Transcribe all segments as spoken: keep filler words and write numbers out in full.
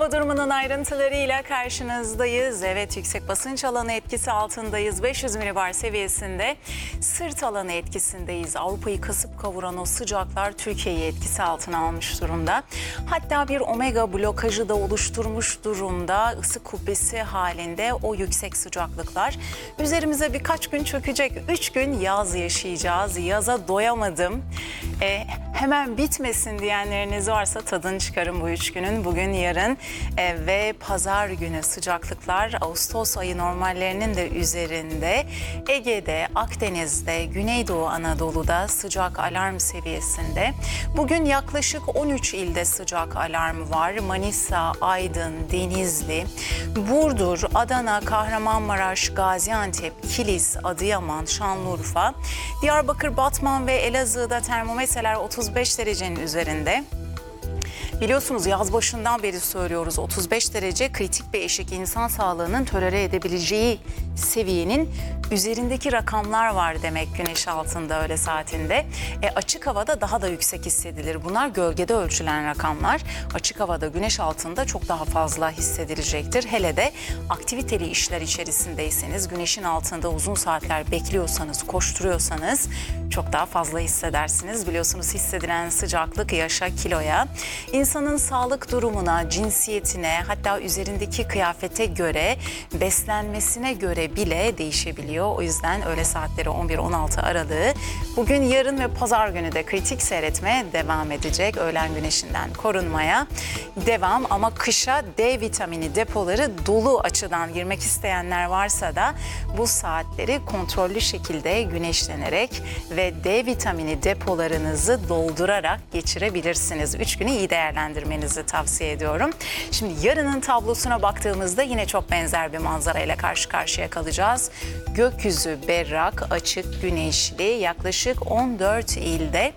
Hava durumunun ayrıntılarıyla karşınızdayız. Evet, yüksek basınç alanı etkisi altındayız. beş yüz milibar seviyesinde sırt alanı etkisindeyiz. Avrupa'yı kasıp kavuran o sıcaklar Türkiye'yi etkisi altına almış durumda. Hatta bir omega blokajı da oluşturmuş durumda. Isı kubbesi halinde o yüksek sıcaklıklar üzerimize birkaç gün çökecek. Üç gün yaz yaşayacağız. Yaza doyamadım. E, hemen bitmesin diyenleriniz varsa tadını çıkarın bu üç günün. Bugün, yarın e, ve pazar günü sıcaklıklar Ağustos ayı normallerinin de üzerinde. Ege'de, Akdeniz'de, Güneydoğu Anadolu'da sıcak alarm seviyesinde. Bugün yaklaşık on üç ilde sıcak alarm var. Manisa, Aydın, Denizli, Burdur, Adana, Kahramanmaraş, Gaziantep, Kilis, Adıyaman, Şanlıurfa, Diyarbakır, Batman ve Elazığ'da termometreler otuz beş derecenin üzerinde. Biliyorsunuz yaz başından beri söylüyoruz, otuz beş derece kritik bir eşik, insan sağlığının tolere edebileceği seviyenin üzerindeki rakamlar var demek güneş altında öğle saatinde. E, açık havada daha da yüksek hissedilir. Bunlar gölgede ölçülen rakamlar. Açık havada güneş altında çok daha fazla hissedilecektir. Hele de aktiviteli işler içerisindeyseniz, güneşin altında uzun saatler bekliyorsanız, koşturuyorsanız çok daha fazla hissedersiniz. Biliyorsunuz hissedilen sıcaklık yaşa, kiloya, insanın sağlık durumuna, cinsiyetine, hatta üzerindeki kıyafete göre, beslenmesine göre bile değişebiliyor. O yüzden öğle saatleri on bir on altı aralığı bugün, yarın ve pazar günü de kritik seyretmeye devam edecek. Öğlen güneşinden korunmaya devam, ama kışa D vitamini depoları dolu. Açıdan girmek isteyenler varsa da bu saatleri kontrollü şekilde güneşlenerek ve D vitamini depolarınızı doldurarak geçirebilirsiniz. Üç günü iyi değerlendirmenizi tavsiye ediyorum. Şimdi yarının tablosuna baktığımızda yine çok benzer bir manzarayla karşı karşıya kalacağız. Gökyüzü berrak, açık, güneşli, yaklaşık on dört ilde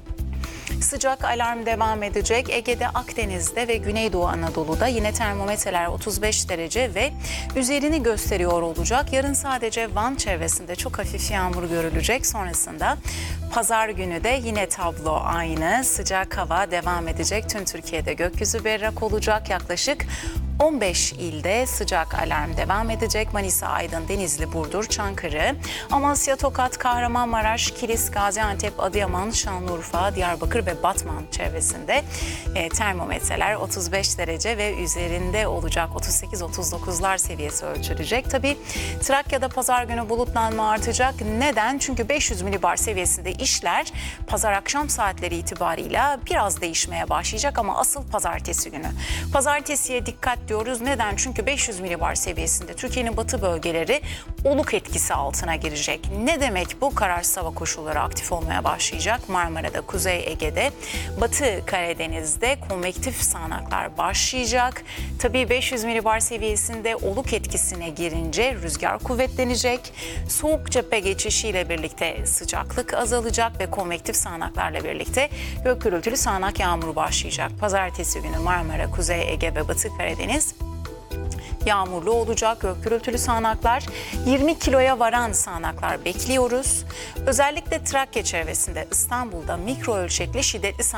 sıcak alarm devam edecek. Ege'de, Akdeniz'de ve Güneydoğu Anadolu'da yine termometreler otuz beş derece ve üzerini gösteriyor olacak. Yarın sadece Van çevresinde çok hafif yağmur görülecek. Sonrasında pazar günü de yine tablo aynı. Sıcak hava devam edecek. Tüm Türkiye'de gökyüzü berrak olacak. Yaklaşık on beş ilde sıcak alarm devam edecek. Manisa, Aydın, Denizli, Burdur, Çankırı, Amasya, Tokat, Kahramanmaraş, Kilis, Gaziantep, Adıyaman, Şanlıurfa, Diyarbakır ve Batman çevresinde e, termometreler otuz beş derece ve üzerinde olacak. otuz sekiz otuz dokuzlar seviyesi ölçülecek. Tabii Trakya'da pazar günü bulutlanma artacak. Neden? Çünkü beş yüz milibar seviyesinde işler pazar akşam saatleri itibarıyla biraz değişmeye başlayacak, ama asıl pazartesi günü. Pazartesiye dikkat diyoruz. Neden? Çünkü beş yüz milibar seviyesinde Türkiye'nin batı bölgeleri oluk etkisi altına girecek. Ne demek bu? Kararsız hava koşulları aktif olmaya başlayacak. Marmara'da, Kuzey Ege'de, Batı Karadeniz'de konvektif sağanaklar başlayacak. Tabii beş yüz milibar seviyesinde oluk etkisine girince rüzgar kuvvetlenecek. Soğuk cephe geçişiyle birlikte sıcaklık azalacak ve konvektif sağanaklarla birlikte gök gürültülü sağanak yağmuru başlayacak. Pazartesi günü Marmara, Kuzey Ege ve Batı Karadeniz yağmurlu olacak. Gök gürültülü sağanaklar, yirmi kiloya varan sağanaklar bekliyoruz. Özellikle Trakya çevresinde, İstanbul'da mikro ölçekli şiddetli sağanaklar